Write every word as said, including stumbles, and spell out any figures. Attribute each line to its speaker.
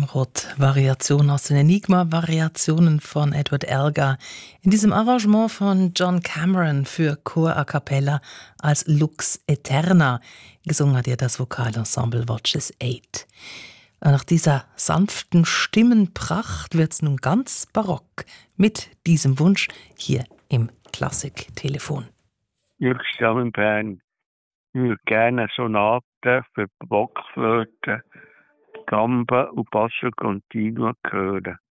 Speaker 1: Variation aus den Enigma-Variationen von Edward Elgar in diesem Arrangement von John Cameron für Chor a cappella als Lux Aeterna. Gesungen hat ihr das Vokalensemble Watches Eight. Nach dieser sanften Stimmenpracht wird's nun ganz barock mit diesem Wunsch hier im Klassik-Telefon.
Speaker 2: Jürg Stammenbein, ich würde gerne Sonaten für Blockflöte, Gamba und Basso Continuo hören.